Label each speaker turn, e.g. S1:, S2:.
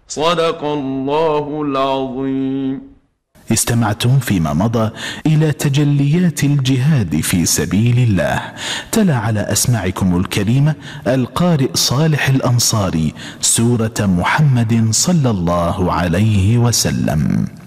S1: صدق الله العظيم.
S2: استمعتم فيما مضى إلى تجليات الجهاد في سبيل الله، تلا على أسماعكم الكريمة القارئ صالح الأنصاري سورة محمد صلى الله عليه وسلم.